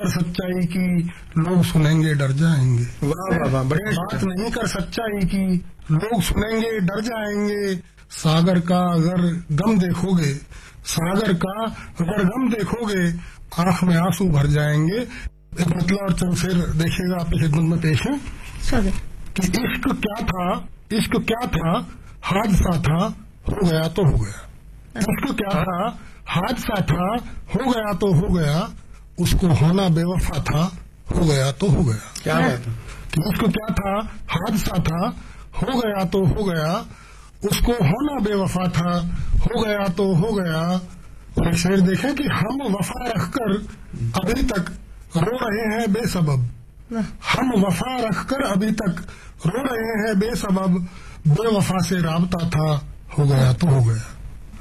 कर सच्चाई की, लोग सुनेंगे डर जाएंगे। वाह वाह वाह, बड़े बात नहीं कर सच्चाई की, लोग सुनेंगे डर जाएंगे। सागर का अगर गम देखोगे, सागर का अगर गम देखोगे, आंख में आंसू भर जाएंगे। एक मतलब और चल फिर देखिएगा, आपकी खिदमत में पेश है कि इश्क क्या था, इश्क क्या था, हादसा था, हो गया तो हो गया। इश्क क्या था, हादसा था, हो गया तो हो गया, उसको होना बेवफा था, हो गया तो हो गया। क्या बात है कि इश्क क्या था, हादसा था, हो गया तो हो गया, उसको होना बेवफा था, हो गया तो हो गया। और शेर देखें कि हम वफा रखकर अभी तक रो रहे हैं बेसबब, हम वफा रखकर अभी तक रो रहे हैं बेसबब, बेवफा से राबता था, हो गया तो हो गया।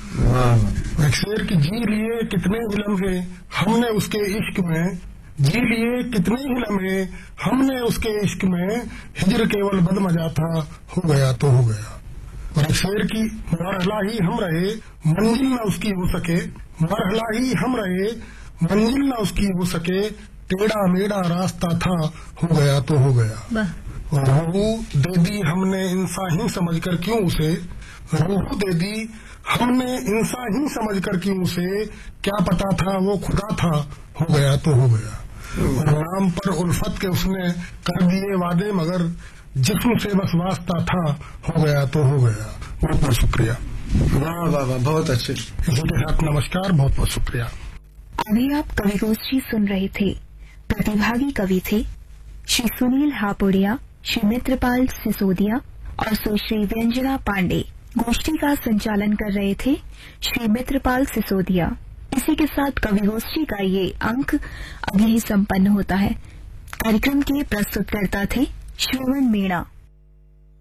एक शेर की जी लिए कितने ही लम्हे हमने उसके इश्क में, जी लिए कितने ही लम्हे हमने उसके इश्क में, हिजर केवल बदमजा था, हो गया तो हो गया। और एक शेर की मरहला ही हम रहे, मंजिल न उसकी हो सके, मरहला ही हम रहे, मंजिल न उसकी हो सके, टेढ़ा मेढ़ा रास्ता था, हो गया तो हो गया। और रूह दे दी हमने इंसान ही समझकर क्यों उसे, रूह दे दी हमने इंसान ही समझकर क्यों उसे, क्या पता था वो खुदा था, हो गया तो हो गया। और नाम पर उल्फत के उसने कर दिए वादे, मगर जिस्म से बस वास्ता था, हो गया तो हो गया। बहुत बहुत शुक्रिया। वाह वाह वाह, बहुत अच्छे। इसी के साथ नमस्कार, बहुत बहुत शुक्रिया। अभी आप कवि गोष्ठी सुन रहे थे। प्रतिभागी कवि थे श्री सुनील हापुड़िया, श्री मित्रपाल सिसोदिया और सुश्री व्यंजना पांडे। गोष्ठी का संचालन कर रहे थे श्री मित्रपाल सिसोदिया। इसी के साथ कवि गोष्ठी का ये अंक अभी ही संपन्न होता है। कार्यक्रम के प्रस्तुतकर्ता थे श्रवण मीणा।